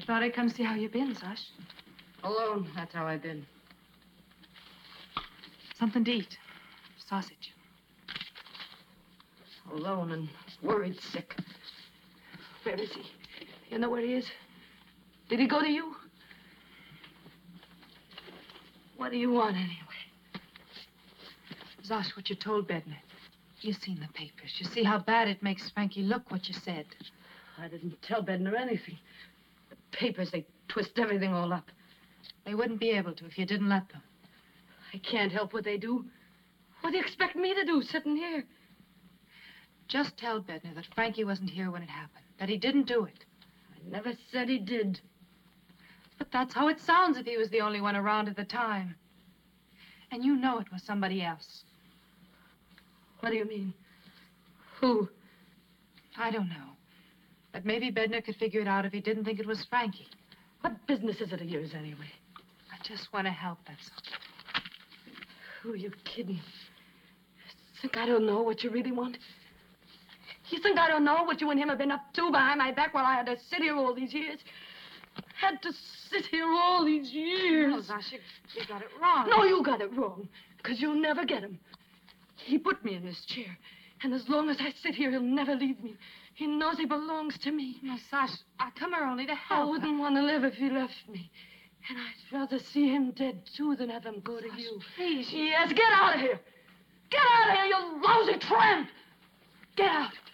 Thought I'd come see how you've been, Sash. Alone, that's how I've been. Something to eat. Sausage. Alone and worried sick. Where is he? You know where he is? Did he go to you? What do you want, anyway? Zosh, what you told Bednar. You seen the papers. You see how bad it makes Frankie look, what you said. I didn't tell Bednar anything. The papers, they twist everything all up. They wouldn't be able to if you didn't let them. I can't help what they do. What do you expect me to do, sitting here? Just tell Bednar that Frankie wasn't here when it happened. That he didn't do it. I never said he did. But that's how it sounds if he was the only one around at the time. And you know it was somebody else. What do you mean? Who? I don't know. But maybe Bednar could figure it out if he didn't think it was Frankie. What business is it of yours, anyway? I just want to help, that's all. Who are you kidding? Think I don't know what you really want? You think I don't know what you and him have been up to behind my back while I had to sit here all these years? Had to sit here all these years. No, Zosh, you got it wrong. No, you got it wrong, because you'll never get him. He put me in this chair, and as long as I sit here, he'll never leave me. He knows he belongs to me. No, Sash, I come here only to help. I wouldn't want to live if he left me. And I'd rather see him dead, too, than have him go to you. Please. Yes, get out of here. Get out of here, you lousy tramp. Get out.